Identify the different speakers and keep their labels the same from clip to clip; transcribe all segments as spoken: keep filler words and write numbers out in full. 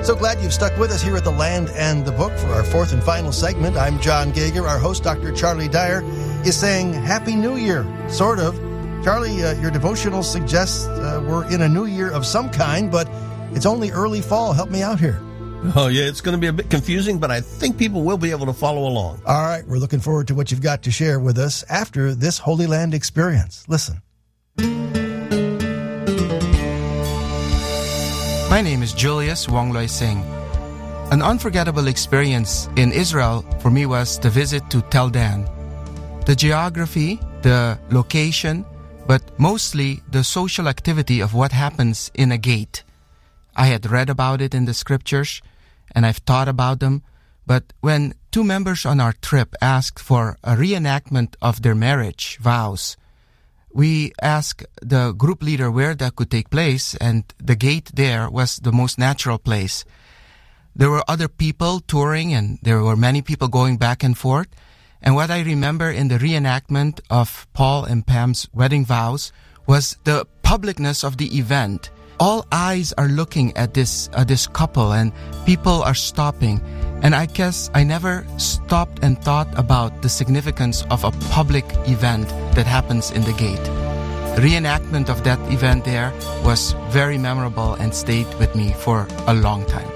Speaker 1: So glad you've stuck with us here at The Land and the Book for our fourth and final segment. I'm John Gager. Our host, Doctor Charlie Dyer, is saying Happy New Year, sort of. Charlie, uh, your devotional suggests uh, we're in a new year of some kind, but it's only early fall. Help me out here.
Speaker 2: Oh, yeah, it's going to be a bit confusing, but I think people will be able to follow along.
Speaker 1: All right, we're looking forward to what you've got to share with us after this Holy Land experience. Listen.
Speaker 3: My name is Julius Wongloy Singh. An unforgettable experience in Israel for me was the visit to Tel Dan. The geography, the location, but mostly the social activity of what happens in a gate. I had read about it in the scriptures, and I've thought about them, but when two members on our trip asked for a reenactment of their marriage vows, we asked the group leader where that could take place, and the gate there was the most natural place. There were other people touring, and there were many people going back and forth. And what I remember in the reenactment of Paul and Pam's wedding vows was the publicness of the event. All eyes are looking at this uh, this couple, and people are stopping. And I guess I never stopped and thought about the significance of a public event that happens in the gate. The reenactment of that event there was very memorable and stayed with me for a long time.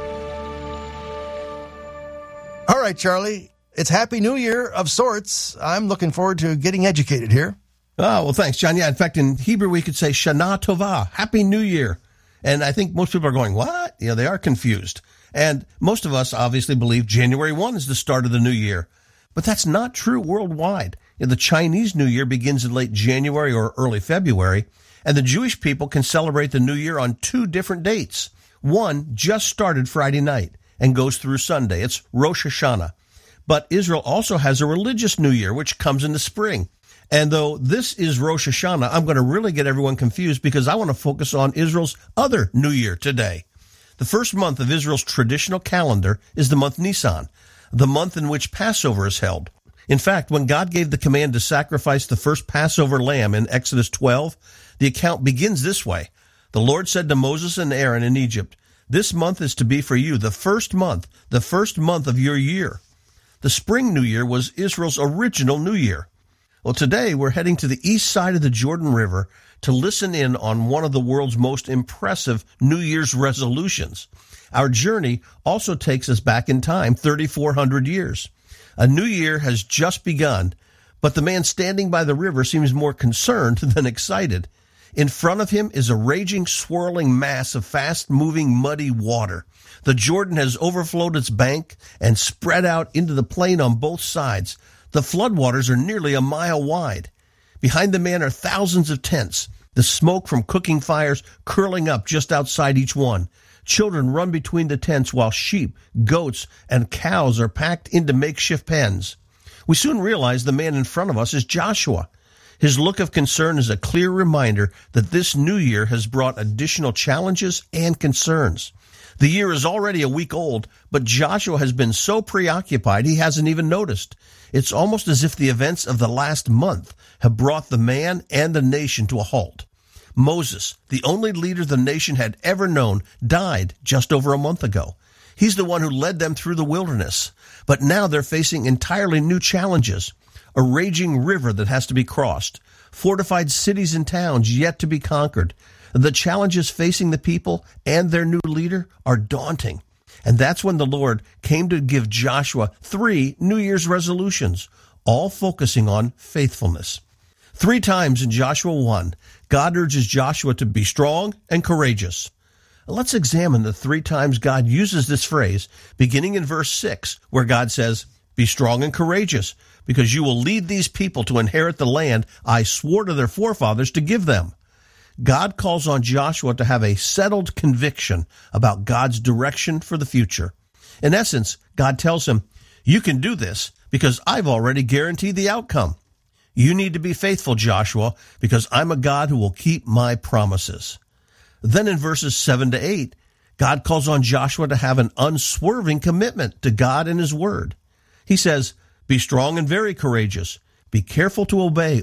Speaker 1: All right, Charlie, it's Happy New Year of sorts. I'm looking forward to getting educated here.
Speaker 2: Oh, well, thanks, John. Yeah, in fact, in Hebrew, we could say Shana Tova, Happy New Year. And I think most people are going, what? You know, they are confused. And most of us obviously believe January first is the start of the new year. But that's not true worldwide. You know, the Chinese New Year begins in late January or early February, and the Jewish people can celebrate the New Year on two different dates. One just started Friday night and goes through Sunday. It's Rosh Hashanah. But Israel also has a religious New Year, which comes in the spring. And though this is Rosh Hashanah, I'm going to really get everyone confused because I want to focus on Israel's other New Year today. The first month of Israel's traditional calendar is the month Nisan, the month in which Passover is held. In fact, when God gave the command to sacrifice the first Passover lamb in Exodus twelve, the account begins this way. The Lord said to Moses and Aaron in Egypt, "This month is to be for you the first month, the first month of your year." The spring New Year was Israel's original New Year. Well, today we're heading to the east side of the Jordan River to listen in on one of the world's most impressive New Year's resolutions. Our journey also takes us back in time, thirty-four hundred years. A new year has just begun, but the man standing by the river seems more concerned than excited. In front of him is a raging, swirling mass of fast-moving, muddy water. The Jordan has overflowed its bank and spread out into the plain on both sides. The floodwaters are nearly a mile wide. Behind the man are thousands of tents, the smoke from cooking fires curling up just outside each one. Children run between the tents while sheep, goats, and cows are packed into makeshift pens. We soon realize the man in front of us is Joshua. His look of concern is a clear reminder that this new year has brought additional challenges and concerns. The year is already a week old, but Joshua has been so preoccupied he hasn't even noticed. It's almost as if the events of the last month have brought the man and the nation to a halt. Moses, the only leader the nation had ever known, died just over a month ago. He's the one who led them through the wilderness. But now they're facing entirely new challenges. A raging river that has to be crossed. Fortified cities and towns yet to be conquered. The challenges facing the people and their new leader are daunting. And that's when the Lord came to give Joshua three New Year's resolutions, all focusing on faithfulness. Three times in Joshua one, God urges Joshua to be strong and courageous. Let's examine the three times God uses this phrase, beginning in verse six, where God says, "Be strong and courageous, because you will lead these people to inherit the land I swore to their forefathers to give them." God calls on Joshua to have a settled conviction about God's direction for the future. In essence, God tells him, "You can do this because I've already guaranteed the outcome. You need to be faithful, Joshua, because I'm a God who will keep my promises." Then in verses seven to eight, God calls on Joshua to have an unswerving commitment to God and his word. He says, "Be strong and very courageous. Be careful to obey